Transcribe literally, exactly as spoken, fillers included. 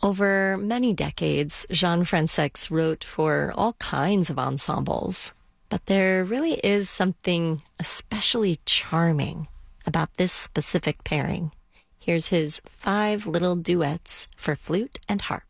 Over many decades, Jean Fransex wrote for all kinds of ensembles. But there really is something especially charming about this specific pairing. Here's his five little duets for flute and harp.